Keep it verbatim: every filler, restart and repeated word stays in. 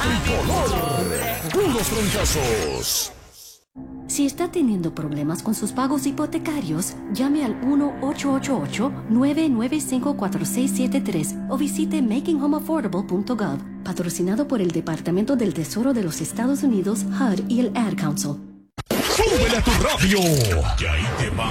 tricolor. Puros trancazos. Si está teniendo problemas con sus pagos hipotecarios, llame al uno ocho ocho ocho, nueve nueve cinco, cuatro seis siete tres o visite making home affordable punto gov, patrocinado por el Departamento del Tesoro de los Estados Unidos, H U D y el Ad Council. ¡Súbele a tu radio! Que ahí te va